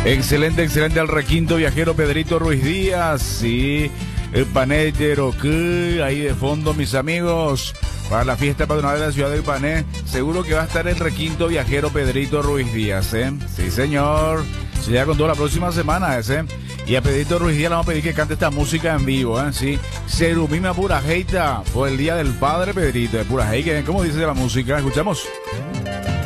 Excelente, excelente al requinto viajero Pedrito Ruiz Díaz. Sí, el Pané Yeroquí, ahí de fondo, mis amigos. Para la fiesta patronal de la ciudad del Pané, seguro que va a estar el requinto viajero Pedrito Ruiz Díaz, ¿eh? Sí, señor. Se llega con toda la próxima semana, ese. Y a Pedrito Ruiz Díaz le vamos a pedir que cante esta música en vivo, ¿eh? Sí. Serumima pura heita por el Día del Padre, Pedrito. De pura heita, ¿cómo dice la música? Escuchamos.